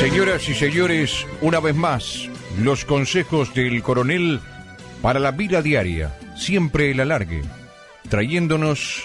Señoras y señores, una vez más, los consejos del coronel para la vida diaria, siempre el alargue, trayéndonos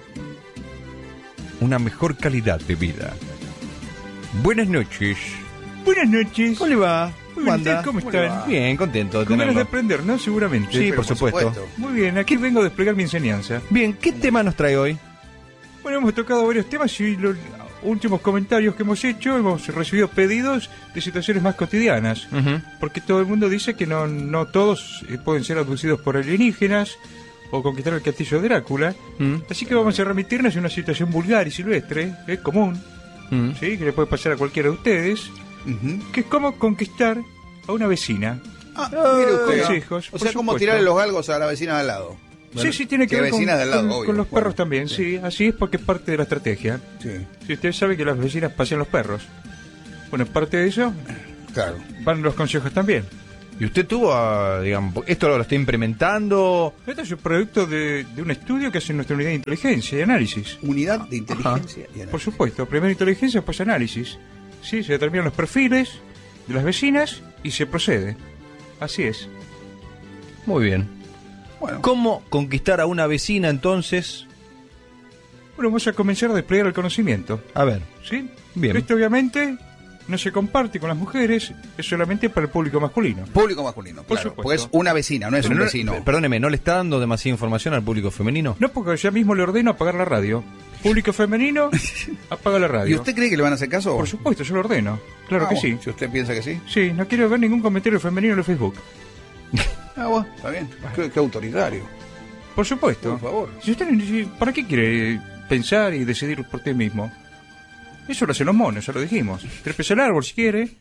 una mejor calidad de vida. Buenas noches. Buenas noches. ¿Cómo le va? ¿Cómo anda? ¿Cómo están? Bien, contento de Con ganas de tenerlo. aprender, ¿no? Seguramente. Sí, Pero por supuesto. Muy bien, aquí vengo a desplegar mi enseñanza. Bien, ¿qué tema nos trae hoy? Bueno, hemos tocado varios temas y los últimos comentarios que hemos hecho, hemos recibido pedidos de situaciones más cotidianas. Porque todo el mundo dice que no todos pueden ser abducidos por alienígenas o conquistar el castillo de Drácula. Así que vamos a remitirnos a una situación vulgar y silvestre, común, ¿sí? Que le puede pasar a cualquiera de ustedes, que es cómo conquistar a una vecina. Mire usted, Consejos, o por sea, como supuesto. tirarle los galgos a la vecina de al lado. Sí, sí, tiene que que ver con, vecinas de al lado, con- obvio. con los perros Bueno, también, sí, así es porque es parte de la estrategia. Sí, Si usted sabe que las vecinas pasean los perros, bueno, parte de eso claro. van los consejos también. ¿Y usted tuvo, digamos, esto lo está implementando? Este es un producto de un estudio que hace nuestra unidad de inteligencia y análisis. Unidad de inteligencia y Por análisis. supuesto, primero inteligencia, después análisis. Sí, se determinan los perfiles de las vecinas y se procede. Así es. Muy bien. Bueno, ¿Cómo conquistar a una vecina entonces? Bueno, vamos a comenzar a desplegar el conocimiento. A ver, ¿Sí? Bien. Esto obviamente no se comparte con las mujeres, es solamente para el público masculino. público masculino, Por claro. supuesto. Porque es una vecina, no es pero un no- vecino. perdóneme, ¿no le está dando demasiada información al público femenino? No, porque ya mismo le ordeno apagar la radio. Público femenino, apaga la radio. ¿Y usted cree que le van a hacer caso? Por supuesto, yo lo ordeno. Claro Ah, que bueno, sí. Si usted piensa que sí. Sí, no quiero ver ningún comentario femenino en el Facebook. Ah, bueno, está bien. Qué autoritario. Por supuesto. Por favor. Si usted, ¿para qué quiere pensar y decidir por usted mismo? Eso lo hacen los monos, ya lo dijimos. Trépese al árbol si quiere.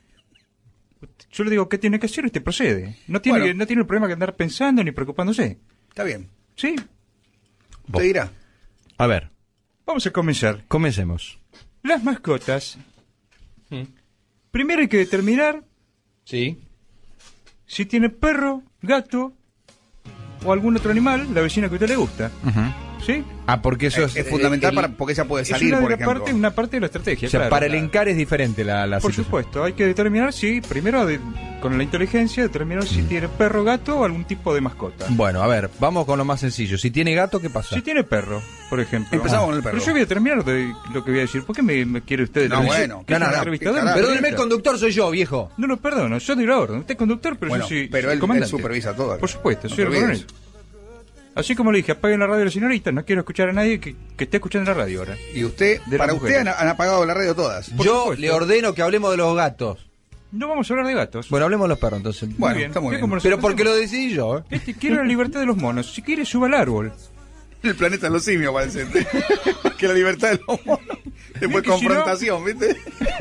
Yo le digo qué tiene que hacer y usted procede. No tiene, Bueno. no tiene el problema que andar pensando ni preocupándose. Está bien. ¿Sí? Usted dirá. A ver, Vamos a comenzar. comencemos. Las mascotas. Primero hay que determinar Sí. si tiene perro, gato o algún otro animal, la vecina que a usted le gusta. ¿Sí? Ah, porque eso Es fundamental porque ella puede salir, por ejemplo. Una parte de la estrategia. O sea, claro. para el encar es diferente la Por situación. supuesto, hay que determinar si, primero con la inteligencia, determinar si tiene perro, gato o algún tipo de mascota. Bueno, a ver, vamos con lo más sencillo. Si tiene gato, ¿qué pasa? Si tiene perro, por ejemplo. Empezamos con el perro. Pero yo voy a terminar de lo que voy a decir. ¿Por qué me quiere usted? No, bueno, ¿Qué es no, una no, entrevista? qué carajo. Perdóneme, el conductor soy yo, viejo. No lo perdono, yo doy la orden. Usted es conductor, pero Bueno, yo soy pero soy él comandante. supervisa todo. Por supuesto, No soy el te olvides. coronel. Así como le dije, apaguen la radio de la señorita, no quiero escuchar a nadie que esté escuchando la radio ahora. Y usted, De para las usted mujeres. han apagado la radio todas. Por Yo supuesto. le ordeno que hablemos de los gatos. No vamos a hablar de gatos. Bueno, hablemos de los perros entonces. Bueno, bien. está muy ¿Ve bien. cómo nos Pero porque lo entendemos? decidí yo, ¿eh? Quiero la libertad de los monos. Si quiere, suba al árbol. El planeta de los simios, parece. Que la libertad de los monos. Después que si no- confrontación, ¿viste?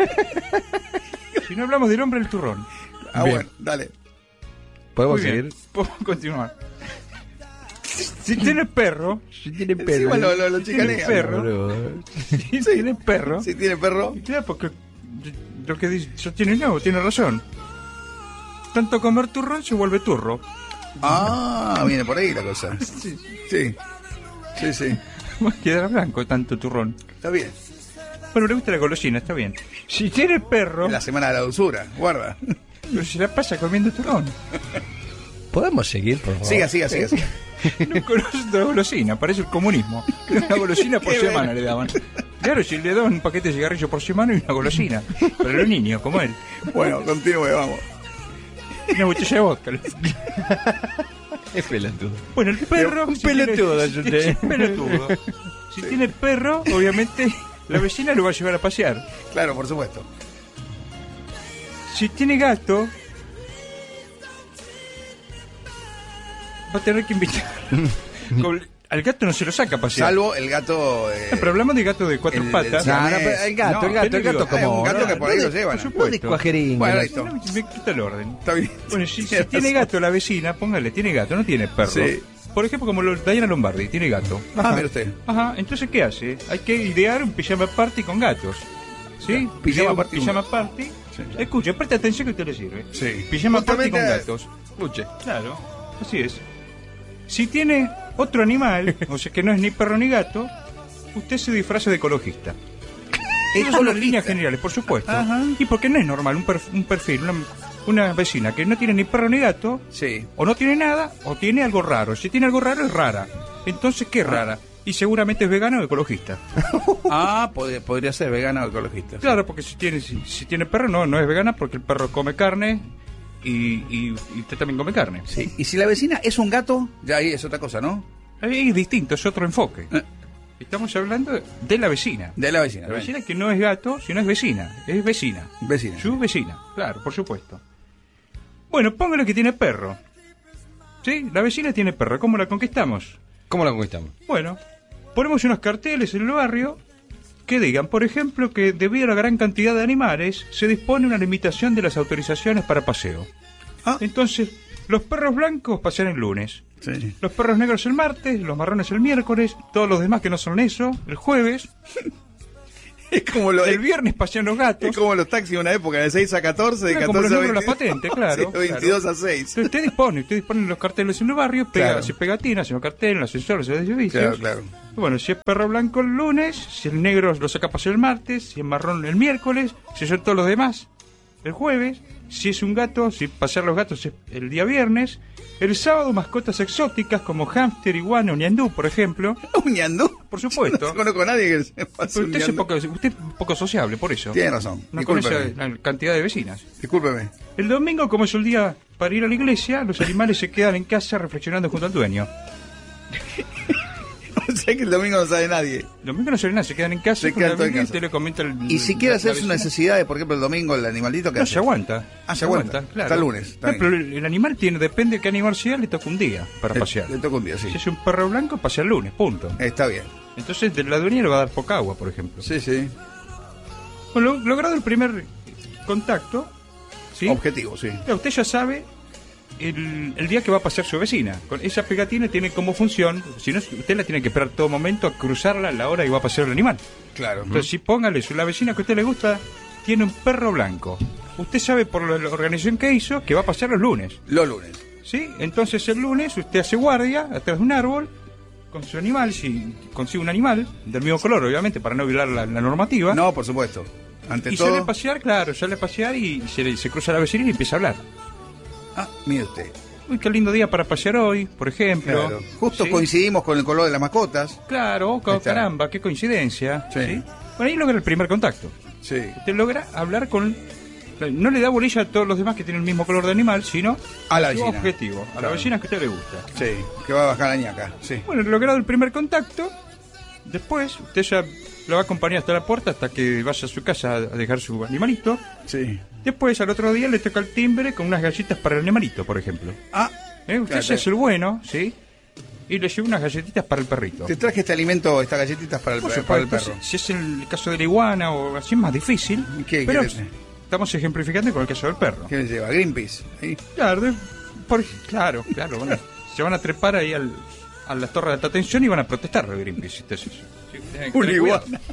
Si no hablamos del hombre del turrón. Ah, Bien. bueno, dale. ¿Podemos Muy bien, seguir? podemos continuar. Si tiene perro, Si tiene Encima lo tiene chicanea. perro. Si tiene perro. Si tiene perro. Y claro, porque lo que dice, sostiene no, tiene razón. Tanto comer turrón se vuelve turro. Ah, viene por ahí la cosa. Sí. Sí. Sí, sí. Va a quedar blanco tanto turrón. Está bien. Bueno, le gusta la golosina, está bien. Si tiene perro, Es la semana de la dulzura. Guarda. pero se la pasa comiendo turrón. ¿Podemos seguir, por favor? Siga, siga, siga. siga. No conoce otra golosina, parece el comunismo. Una golosina por Qué semana bueno. le daban. Claro, si le daban un paquete de cigarrillos por semana y una golosina. Para los niños, como él. Bueno, continúe, vamos. Una botella de vodka. Es pelotudo. Bueno, el perro... Un si tiene- pelotudo, yo te- es un pelotudo. Si tiene perro, obviamente, la vecina lo va a llevar a pasear. Claro, por supuesto. Si tiene gato, va a tener que invitar. Al gato no se lo saca a pasear. Salvo el gato. Pero hablamos de gato de cuatro el patas. de- No, no, pero el gato, No, el gato, ¿qué el le gato digo? como... un gato que por ahí no, lo llevan. por no de supuesto. cuajerín. Bueno, ¿no? listo. Me quita el orden. Está bien. Bueno, si Tiene tiene razón. gato la vecina, póngale, tiene gato, no tiene perro. Sí. Por ejemplo, como Diana Lombardi, tiene gato. Ah, mire usted. Ajá, entonces, ¿qué hace? Hay que idear un pijama party con gatos. ¿Sí? Pijama Idea un party con pijama gatos. party. Sí. Escuche, preste atención que a usted le sirve. Sí. Pijama party con Justamente- gatos. Escuche. Claro, así es. Si tiene otro animal, o sea que no es ni perro ni gato, usted se disfraza de ecologista. Esas son las líneas generales, por supuesto. Ajá. Y porque no es normal un perfil, una vecina que no tiene ni perro ni gato, Sí. o no tiene nada, o tiene algo raro. Si tiene algo raro, es rara. Entonces, ¿qué es rara? Y seguramente es vegana o ecologista. Podría ser vegana o ecologista. Claro, porque si tiene perro, no es vegana porque el perro come carne y usted también come carne. Sí. Y si la vecina es un gato, ya ahí es otra cosa, ¿no? Ahí es distinto, es otro enfoque. Estamos hablando de la vecina. De la vecina. La vecina que no es gato, sino es vecina. Es vecina. Vecina. Su vecina, claro, por supuesto. Bueno, póngale que tiene perro. ¿Sí? La vecina tiene perro. ¿Cómo la conquistamos? ¿Cómo la conquistamos? Bueno, ponemos unos carteles en el barrio que digan, por ejemplo, que debido a la gran cantidad de animales, se dispone una limitación de las autorizaciones para paseo. Entonces, los perros blancos pasean el lunes. Sí. Los perros negros el martes, los marrones el miércoles, todos los demás que no son eso, el jueves. Es como El viernes pasean los gatos. Es como los taxis de una época, de 6 a 14, de Claro, 14 como los a números de 20. la patente, claro. Sí, de 22 claro. a 6. Entonces usted dispone los carteles en el barrio, Claro. hace pegatinas en los carteles, en los ascensores, en los servicios. Claro, claro. Bueno, si es perro blanco el lunes, si el negro lo saca a pasear el martes, si es marrón el miércoles, si son todos los demás el jueves, si es un gato, si pasear los gatos es el día viernes, el sábado mascotas exóticas como hámster, iguana o ñandú, por ejemplo. ¿Un ñandú? Por supuesto. No conozco a nadie que se pase Pero un usted es poco sociable, por eso. Tiene razón. No conoce Discúlpeme. la cantidad de vecinas. Discúlpeme. El domingo, como es el día para ir a la iglesia, los animales se quedan en casa reflexionando junto al dueño. O sea que el domingo no sabe nadie. El domingo no se nada, se quedan en casa Se con quedan la todo en Biblia y casa. usted le comenta Y si quiere hacer la sus vecina. necesidades, por ejemplo, el domingo, el animalito que No, hace. se aguanta. Se aguanta. claro. Hasta el lunes. Está No, bien. pero el animal depende de qué animal sea, le toca un día para pasear. Le toca un día, sí. Si es un perro blanco, pasea el lunes, punto. Está bien. Entonces, de la dueña le va a dar poca agua, por ejemplo. Sí, sí. Bueno, logrado el primer contacto, ¿sí? Objetivo, sí. Ya, usted ya sabe el día que va a pasear su vecina. Con esa pegatina tiene como función, si no, usted la tiene que esperar todo momento a cruzarla a la hora que va a pasear el animal. Claro. Entonces, si póngale, la vecina que a usted le gusta tiene un perro blanco. Usted sabe por la organización que hizo que va a pasear los lunes. Los lunes. ¿Sí? Entonces el lunes usted hace guardia atrás de un árbol con su animal, si consigue un animal, del mismo color, obviamente, para no violar la normativa. No, por supuesto. Ante Y todo. sale a pasear, claro, sale a pasear y se cruza a la vecina y empieza a hablar. Ah, mire usted. Uy, qué lindo día para pasear hoy, por ejemplo. Claro. Justo ¿Sí? coincidimos con el color de las mascotas. Claro, Ahí está. caramba, qué coincidencia. Sí. ¿Sí? Bueno, ahí logra el primer contacto. Sí. Usted logra hablar con... No le da bolilla a todos los demás que tienen el mismo color de animal, sino A la su vecina. objetivo, a la Claro. vecina que a usted le gusta. Sí. Que va a bajar la ñaca. Sí. Bueno, logrado el primer contacto, después usted ya lo va a acompañar hasta la puerta hasta que vaya a su casa a dejar su animalito. Sí. Después, al otro día, le toca el timbre con unas galletas para el animalito, por ejemplo. Ah, Usted claro, se hace el bueno, ¿sí? Y le lleva unas galletitas para el perrito. te traje este alimento, estas galletitas para el, Por para el supuesto, perro. si es el caso de la iguana o así es más difícil, ¿Qué pero querés? estamos ejemplificando con el caso del perro. ¿Qué le lleva? Greenpeace. Ahí. Claro, claro, bueno, se van a trepar ahí a las torres de alta tensión y van a protestar de Greenpeace. Entonces, sí, tienen que Una tener cuidado. iguana.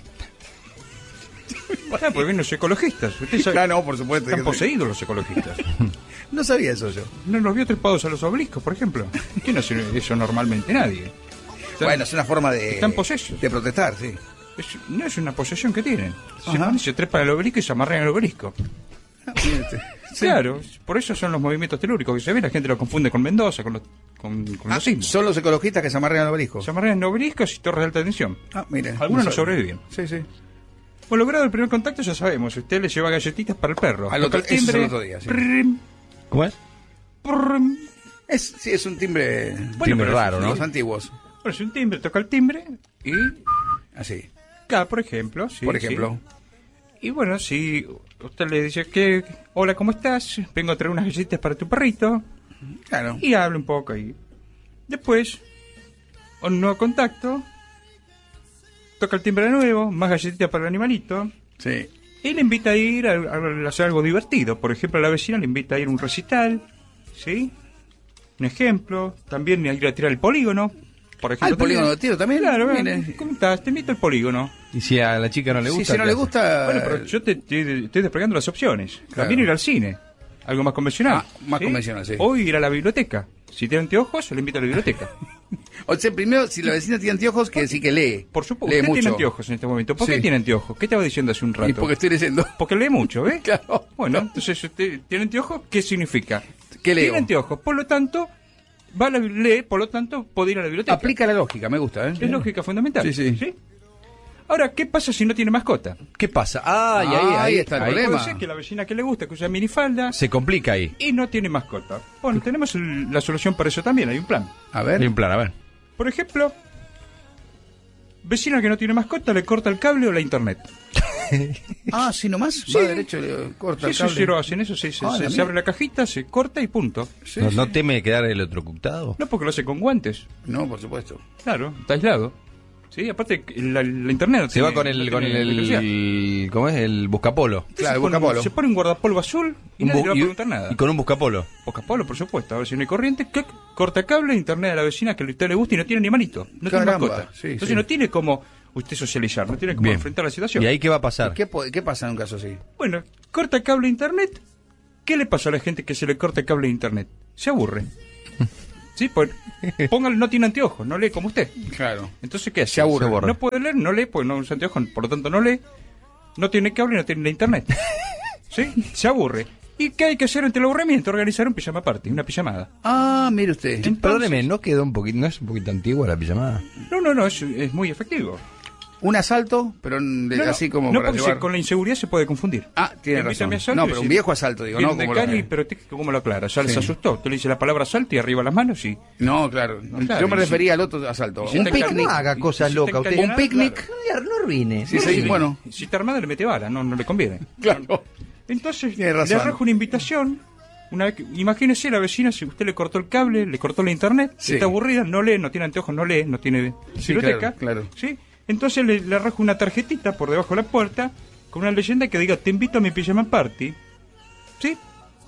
Claro, porque vienen los ecologistas. Usted sabe, Ah, no, por supuesto. están que- poseídos los ecologistas. No sabía eso yo. ¿No los vio trepados a los obeliscos, por ejemplo? ¿Quién hace eso normalmente? Nadie. Están- Bueno, es una forma de. están posesos. De protestar, sí. no es una posesión que tienen. Ajá. Se trepan al obelisco y se amarran al obelisco. Ah, mire usted. Sí. Claro, por eso son los movimientos telúricos que se ven. La gente lo confunde con Mendoza, con Ah, los signos. son los ecologistas que se amarran al obelisco. Se amarran en obeliscos y torres de alta tensión. Ah, mire. Algunos no sabía. sobreviven. Sí, sí. Bueno, logrado el primer contacto, ya sabemos. Usted le lleva galletitas para el perro. Al Toca otro- ese es el otro día, sí. Prrrim, ¿Cómo es? prrrim. Sí, es un timbre. Timbre pero raro, de ¿no? los antiguos. Bueno, es un timbre, toca el timbre y... Así. Acá, por ejemplo. Sí, Por ejemplo. sí. Y bueno, si usted le dice que... Hola, ¿cómo estás? Vengo a traer unas galletitas para tu perrito. Claro. Y habla un poco ahí. Después, un nuevo contacto. Toca el timbre de nuevo, más galletitas para el animalito. Sí. Y le invita a ir a hacer algo divertido. Por ejemplo, a la vecina le invita a ir a un recital. ¿Sí? Un ejemplo. También a ir a tirar el polígono. Por ejemplo, el polígono de tiro también. Claro, Mire. ¿cómo estás? Te invito al polígono. Y si a la chica no le Sí, gusta. si no ¿qué le hace? gusta. Bueno, pero yo te estoy desplegando las opciones. Claro. También ir al cine. Algo más convencional. Ah, más convencional, sí. O ir a la biblioteca. Si tiene anteojos, le invito a la biblioteca. O sea, primero, si la vecina tiene anteojos, quiere decir que lee. Por supuesto, lee usted mucho. tiene anteojos en este momento. ¿Por qué Sí. tiene anteojos? ¿Qué estaba diciendo hace un rato? Y porque estoy leyendo. Porque lee mucho, ¿ves? Claro. Bueno, entonces usted tiene anteojos, ¿qué significa? ¿Qué leo? Tiene anteojos, por lo tanto, lee, por lo tanto, puede ir a la biblioteca. Aplica la lógica, me gusta, ¿eh? Es lógica fundamental. Sí. Ahora, ¿qué pasa si no tiene mascota? ¿Qué pasa? Ahí está el problema. Puede ser que la vecina que le gusta, que usa minifalda, Se complica ahí. y no tiene mascota. Bueno, tenemos la solución para eso también, hay un plan. A ver. Hay un plan, a ver. Por ejemplo, vecina que no tiene mascota le corta el cable o la internet. Ah, sí, nomás. Sí. Va derecho, le corta el Eso cable. sí lo hacen, eso sí, se mira. abre la cajita, se corta y punto. Sí, ¿No, sí. ¿No teme quedar electrocutado? No porque lo hace con guantes. No, por supuesto. Claro, está aislado. Sí, aparte la internet no Se va tiene- con no el, con tiene electricidad. el, ¿cómo es? El buscapolo. Claro, Se pone- buscapolo. Se pone un guardapolvo azul y nadie le va a preguntar nada. Y con un buscapolo. Buscapolo, por supuesto. A ver si no hay corriente, ¡clac! Corta cable, internet a la vecina que a usted le gusta y no tiene ni manito. No tiene Caramba, mascota. sí, Entonces sí. no tiene como usted socializar, no tiene como Bien. enfrentar la situación. ¿Y ahí qué va a pasar? ¿Qué pasa en un caso así? Bueno, corta cable de internet. ¿Qué le pasa a la gente que se le corta el cable de internet? Se aburre. Sí, pues póngale, no tiene anteojos, no lee como usted. Claro. Entonces, ¿qué hace? Se aburre. No puede leer, no lee, pues no usa anteojos, por lo tanto no lee. No tiene cable, no tiene internet. ¿Sí? Se aburre. ¿Y qué hay que hacer ante el aburrimiento? Organizar un pijama party, una pijamada. Ah, mire usted. Entonces- Perdóneme, ¿no quedó un poquito, no es un poquito antigua la pijamada? No, es muy efectivo. Un asalto, pero así como no para porque llevar... con la inseguridad se puede confundir. Ah, tiene Invita a razón. mi asalto No, y pero un dice, viejo asalto, digo, viene ¿no? un Como Cali, lo- pero ¿cómo lo aclara? Ya Sí. les asustó. Usted le dice la palabra asalto y arriba las manos y... No, claro. claro, Yo me y refería al otro asalto. y si Un está en picnic. No haga cosas Y si locas. está Usted, encañonado, un picnic. claro. No arruine. Sí, sí, bueno. Si está armada le mete bala, no le conviene. Claro. Entonces Tiene le razón. arrojo una invitación. Imagínese la vecina, si usted le cortó el cable, le cortó la internet, Sí. está aburrida, no lee, no tiene anteojos, no lee, no tiene biblioteca. claro. ¿Sí? Entonces le arrojo una tarjetita por debajo de la puerta con una leyenda que diga: te invito a mi pijama party. ¿Sí?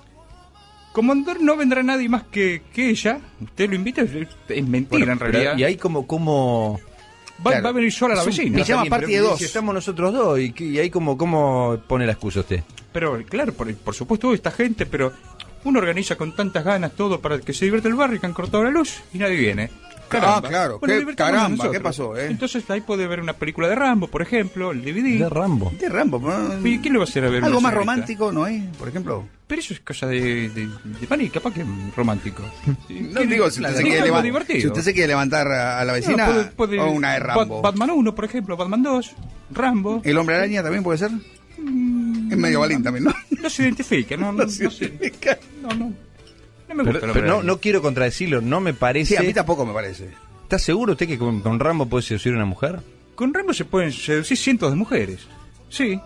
Como no vendrá nadie más que ella, usted lo invita, es mentira en realidad. Y ahí como claro. Va a venir sola la Es un vecina. pijama Está bien, party pero de dos. Si estamos nosotros dos, y ahí cómo pone la excusa usted. Pero claro, por supuesto esta gente, pero uno organiza con tantas ganas todo para que se divierta el barrio, que han cortado la luz y nadie viene. Ah, claro, Bueno, qué divertámonos caramba, nosotros. ¿qué pasó, Entonces ahí puede ver una película de Rambo, por ejemplo, el DVD. De Rambo. De Rambo. ¿No? ¿Y quién le va a hacer a ver Algo una más señorita? romántico, ¿no hay? Por ejemplo. Pero eso es cosa de Pani, capaz que es romántico. No digo, si usted, se Sí, quiere, algo divertido. si usted se quiere levantar a la vecina, No, puede- o una de Rambo. Batman 1, por ejemplo, Batman 2, Rambo. ¿El hombre araña también puede ser? Es medio balín también, ¿no? No se identifica, no No sé. se identifica. No me gusta la Pero verdad. no quiero contradecirlo, no me parece. Sí, a mí tampoco me parece. ¿Está seguro usted que con Rambo puede seducir a una mujer? Con Rambo se pueden seducir cientos de mujeres. Sí.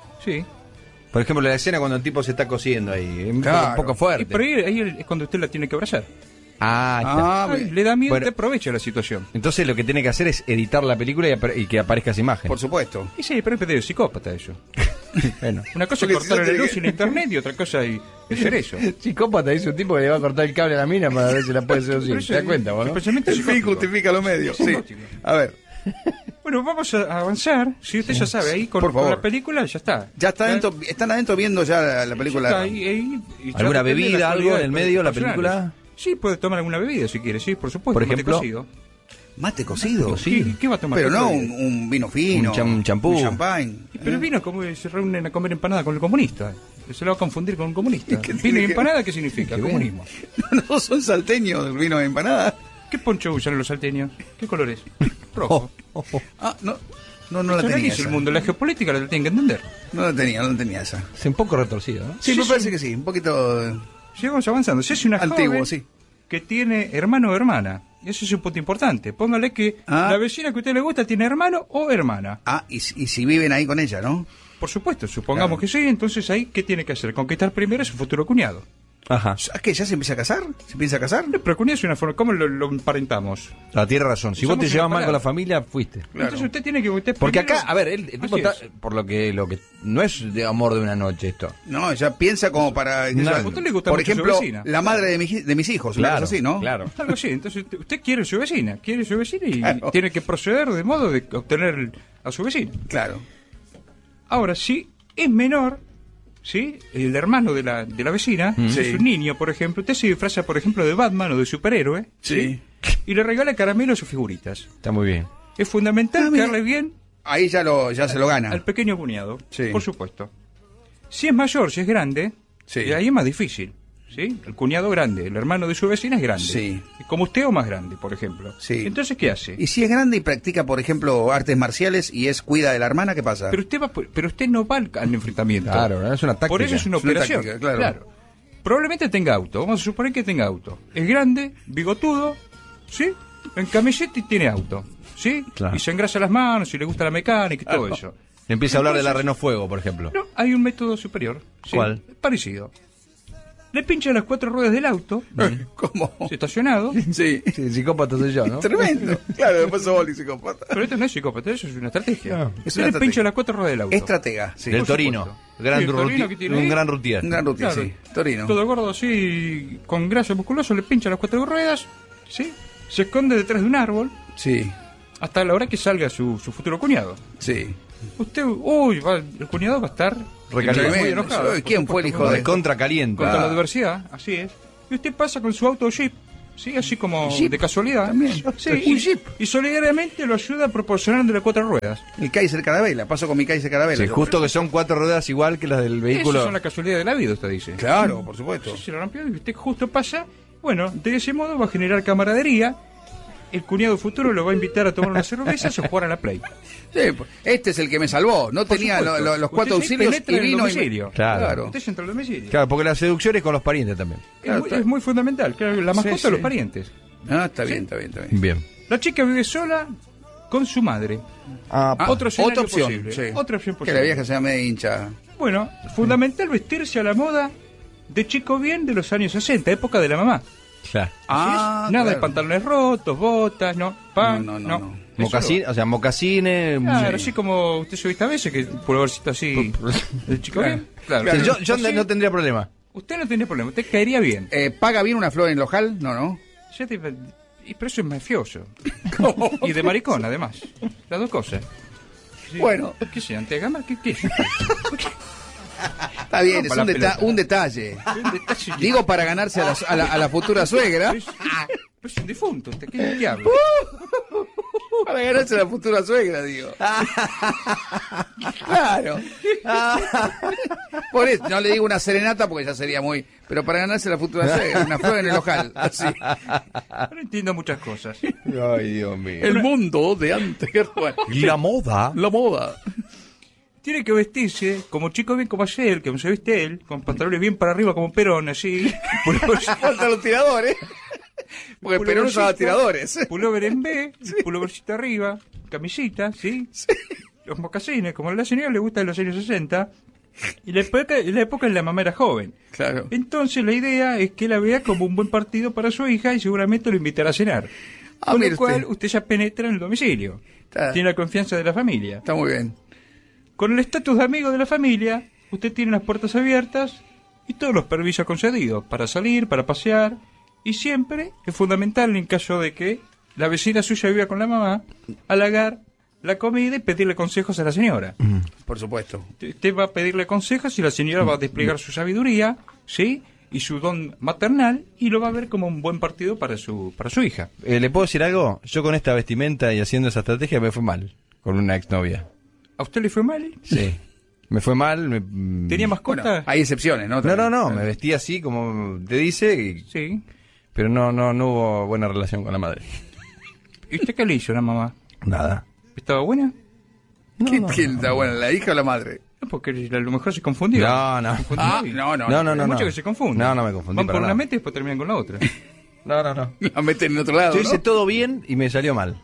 Por ejemplo, la escena cuando el tipo se está cosiendo ahí. Es Claro. un poco Y fuerte. pero ahí es cuando usted la tiene que abrazar. Ah, ahí está. Ay, le da miedo, Bueno. te aprovecha la situación. Entonces lo que tiene que hacer es editar la película y que aparezca esa imagen. Por supuesto. Y sí, pero es medio psicópata eso. Bueno. Una cosa es Porque si cortar no la tiene luz que- y la internet y otra cosa es hacer eso. Psicópata es un tipo que le va a cortar el cable a la mina para ver si la puede seducir. Pero eso ¿Te das es- cuenta vos, el no? pensamiento El fin psicótico. justifica los medios. Sí. Psicótico. A ver, Bueno, vamos a avanzar. Si usted ya sabe, ahí con Por favor. la película ya está. ya está adentro, están adentro viendo ya la película. Ya está ahí, y ya ¿Alguna depende de bebida, las algo en el actividades medio de la personales. película? Sí, puede tomar alguna bebida si quiere, sí, por supuesto. Por mate ejemplo, cocido. Mate cocido. Sí. ¿Qué va a tomar? Pero no ¿Qué un vino fino. Un champú. Un champán. Pero vino como se reúnen a comer empanada con el comunista. Se lo va a confundir con un comunista. ¿Qué Vino tiene y que- empanada, ¿qué significa? Qué Comunismo. No son salteños el vino de empanada. ¿Qué poncho usan los salteños? ¿Qué color es? Rojo. Ah, no la Eso tenía. es el Esa. mundo, la geopolítica la tienen que entender. No la tenía esa. Es un poco retorcido, ¿no? Sí, Sí, me sí. parece que sí. Un poquito Sigamos avanzando. Si es una antiguo, joven sí. que tiene hermano o hermana, eso es un punto importante. Póngale que Ah. la vecina que a usted le gusta tiene hermano o hermana. Ah, y si viven ahí con ella, ¿no? Por supuesto, supongamos Claro. que sí, entonces ahí, ¿qué tiene que hacer? Conquistar primero a su futuro cuñado. Ajá. ¿Es que ya se empieza a casar? ¿Se piensa a casar? No, pero cuñado es una forma, ¿cómo lo emparentamos? Ah, tiene razón. Si vos Usamos te una llevas mal palabra. con la familia, fuiste. Claro. Entonces usted tiene que... Usted Porque primero- acá, a ver, el tipo Así está, es. por lo que no es de amor de una noche esto. No, ella piensa como para... No, ella- a usted le gusta por mucho su ejemplo, vecina. la madre de mis hijos. Una cosa así, ¿no? claro. Algo así, entonces usted quiere su vecina y Claro. tiene que proceder de modo de obtener a su vecina. Claro. Ahora, si es menor, ¿sí? El hermano de la vecina, si Sí. es un niño, por ejemplo, usted se disfraza, por ejemplo, de Batman o de superhéroe, Sí. y le regala caramelos o figuritas. Está muy bien. Es fundamental mira. quedarle bien Ahí ya se lo gana. al pequeño cuñado, Sí. por supuesto. Si es mayor, si es grande, Sí. y ahí es más difícil. ¿Sí? El cuñado grande, el hermano de su vecina es grande. Sí. Como usted o más grande, por ejemplo. Sí. Entonces, ¿qué hace? Y si es grande y practica, por ejemplo, artes marciales y es cuida de la hermana, ¿qué pasa? Pero usted no va al enfrentamiento. Claro, ¿no? Es una táctica. Por eso es una Es una operación. táctica, claro. Probablemente tenga auto. Vamos a suponer que tenga auto. Es grande, bigotudo, ¿sí? En camiseta y tiene auto, ¿sí? Claro. Y se engrasa las manos y le gusta la mecánica y todo eso. Empieza a hablar de la Entonces- Renault Fuego, por ejemplo. No, hay un método superior. ¿sí? ¿Cuál? Parecido. Le pincha las 4 ruedas del auto, ¿Cómo? estacionado. Sí. Sí, el psicópata soy yo, ¿no? Tremendo. Claro, después sos vos, psicópata. Pero esto no es psicópata, eso es una estrategia. No, es Usted una le estrategia. pincha las 4 ruedas del auto. Estratega, sí. Del por Torino. supuesto. Gran Sí, el Torino ruti- que tiene un ahí. gran rutier. Un gran rutina, Claro. sí. Torino. Todo gordo así, con grasa musculoso, le pincha las 4 ruedas, ¿sí? Se esconde detrás de un árbol Sí, hasta la hora que salga su futuro cuñado. sí. Usted, el cuñado va a estar Recaliente. muy enojado. Uy, ¿quién fue el hijo de- Recontra caliente. Contra la Ah. adversidad, así es. Y usted pasa con su auto Jeep, ¿sí? Así como Jeep, de casualidad. también. Sí, Un Jeep. y solidariamente lo ayuda proporcionándole 4 ruedas. El Kaiser Carabela. Paso con mi Kaiser Carabela. Sí, justo que son 4 ruedas igual que las del Esas vehículo. son la casualidad de la vida, usted dice. Claro, por supuesto. Se lo rompió y usted justo pasa. Bueno, de ese modo va a generar camaradería. El cuñado futuro lo va a invitar a tomar una cerveza o jugar a la Play. Sí, este es el que me salvó. No Por tenía supuesto. los 4 Usted se auxilios penetra y en el vino y domicilio. Claro. Usted entra al domicilio. Claro, porque la seducción es con los parientes también. Es muy fundamental, claro, la mascota sí. de los parientes. Ah, está bien, está bien, está bien. Bien. La chica vive sola con su madre. Ah, Ah, Otro escenario otra opción. posible. Sí. Otra opción Que posible. la vieja sea media hincha. Bueno, fundamental vestirse a la moda de chico bien de los años 60, época de la mamá. claro. Ah, Nada de claro. pantalones rotos, botas, no, pan, No, no, no. no. Eso Mocasín, o sea, mocasines. Claro, sí. así como usted se viste a veces, que el pullovercito así de chico Claro. bien. Claro. Sí, yo Así, no tendría problema. usted no tiene problema, usted caería bien. ¿Paga bien una flor en local? No, no. Ya te- pero eso es mafioso. Y de maricón, además. Las dos cosas. Sí. Bueno. ¿Qué sé, Antegama? ¿Qué es? Está bien, Rompa es la pelota. un detalle. Un detalle. Digo para ganarse a la futura suegra. Es un difunto, ¿usted qué habla? Para ganarse a la futura suegra, digo. Claro. Por eso, no le digo una serenata porque ya sería muy... Pero para ganarse a la futura suegra, una flor en el local. Así. No entiendo muchas cosas. Ay, Dios mío. El mundo de antes. Bueno, La moda. la moda. Tiene que vestirse como chico bien como ayer, que se viste él, con pantalones bien para arriba como Perón, así. Faltan los tiradores. Porque Perón usaba tiradores. Pullover en B, pullovercito arriba, camisita, ¿sí? Los mocasines, como a la señora le gusta de los años 60. Y la época en la mamá era joven. Claro. Entonces la idea es que la vea como un buen partido para su hija y seguramente lo invitará a cenar. Ah, Con mire lo cual usted. usted ya penetra en el domicilio. Está. Tiene la confianza de la familia. Está muy bien. Con el estatus de amigo de la familia, usted tiene las puertas abiertas y todos los permisos concedidos para salir, para pasear. Y siempre es fundamental, en caso de que la vecina suya viva con la mamá, halagar la comida y pedirle consejos a la señora. Por supuesto. Usted va a pedirle consejos y la señora va a desplegar su sabiduría, ¿sí? Y su don maternal y lo va a ver como un buen partido para su hija. ¿Le puedo decir algo? Yo con esta vestimenta y haciendo esa estrategia me fue mal. Con una exnovia. ¿A usted le fue mal? Sí. Me fue mal. ¿Tenía mascota? Bueno, hay excepciones, ¿no? No. Me vestí así como te dice. Sí. Pero no hubo buena relación con la madre. ¿Y usted qué le hizo a la mamá? Nada. ¿Estaba buena? ¿Quién está buena, la hija o la madre? No, porque a lo mejor se confundió. No. Confundió Ah, y- no. No. Mucho que se confunden. No me confundí Van para por una nada. meta y después terminan con la otra. No. La meten en otro lado, Yo ¿no? hice todo bien y me salió mal.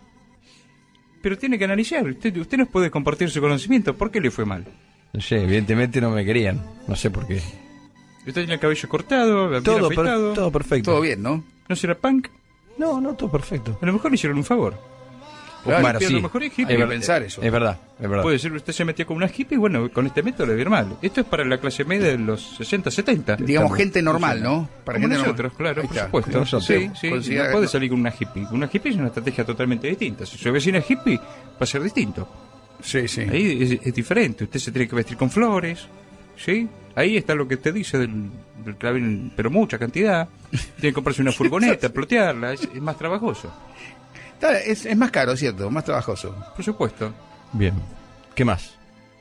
Pero tiene que analizar. Usted nos puede compartir su conocimiento. ¿Por qué le fue mal? No sé, evidentemente no me querían. No sé por qué. Usted tiene el cabello cortado, bien Todo, afeitado. todo perfecto. Todo bien, ¿no? ¿No será punk? No, todo perfecto. A lo mejor le hicieron un favor. Claro, Bueno, a sí. lo mejor es hippie. Hay que pensar eso. Es verdad. Puede ser que usted se metió con una hippie y bueno, con este método le va a ir mal. Esto es para la clase media de los 60, 70. Digamos, gente normal, ¿no? Para Como gente nosotros, normal. claro, Ahí por está. supuesto. Nosotros. Sí, Considera- no puede salir con una hippie. Una hippie es una estrategia totalmente distinta. Si su vecina es hippie, va a ser distinto. Sí, sí. Ahí es diferente. Usted se tiene que vestir con flores, ¿sí? Ahí está lo que te dice del clavel, pero mucha cantidad. Tiene que comprarse una furgoneta, plotearla, es más trabajoso. Es más caro, ¿cierto? Más trabajoso. Por supuesto. Bien. ¿Qué más?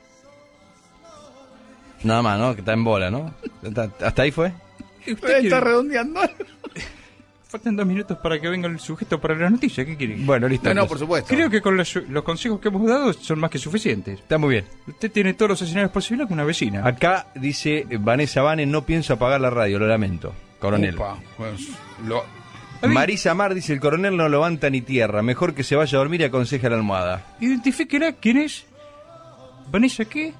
Nada más, ¿no? Que está en bola, ¿no? ¿Hasta ahí fue? Está redondeando. Faltan 2 minutos para que venga el sujeto para la noticia. ¿Qué quiere? Bueno, listo. No, por supuesto. Creo que con los consejos que hemos dado son más que suficientes. Está muy bien. Usted tiene todos los escenarios posibles con una vecina. Acá dice Vanessa Vane, no pienso apagar la radio, lo lamento. Coronel. Upa, pues, Marisa Mar dice, el coronel no levanta ni tierra, mejor que se vaya a dormir y aconseja a la almohada. Identifíquela, ¿quién es? ¿Vanessa qué?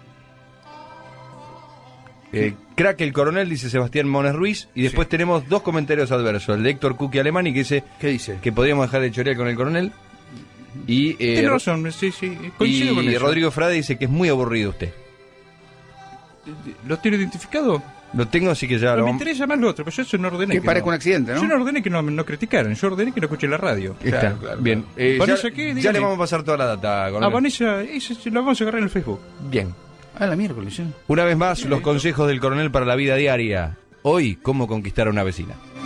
Crack el coronel, dice Sebastián Mones Ruiz, y después tenemos 2 comentarios adversos. El de Héctor Cookie Alemani, que dice, ¿qué dice? Que podríamos dejar de chorear con el coronel. Y Tiene razón, sí, coincido con y eso. Rodrigo Frade dice que es muy aburrido usted. ¿Lo tiene identificado? Lo tengo, así que ya No, lo me vamos. interesa más lo otro, pero yo no ordené Que parezca un accidente, ¿no? Yo no ordené que no criticaran, yo ordené que no escuchen la radio. Está, Claro. bien. ¿Vanessa Ya, qué? ya Dígame. le vamos a pasar toda la data, A coronel. Vanessa, esa la vamos a agarrar en el Facebook. Bien. Ah, la miércoles, ¿sí? Una vez más, los consejos del coronel para la vida diaria. Hoy, cómo conquistar a una vecina.